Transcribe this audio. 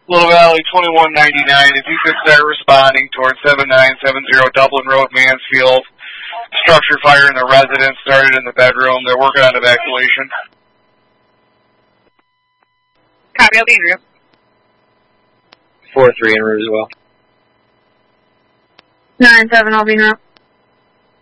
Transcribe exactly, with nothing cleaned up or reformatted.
Little Valley twenty-one ninety-nine, if you could start responding towards seven nine seven zero Dublin Road, Mansfield. Structure fire in the residence started in the bedroom. They're working on evacuation. Copy, I'll be en route. four three en route as well. nine seven, I'll be en route.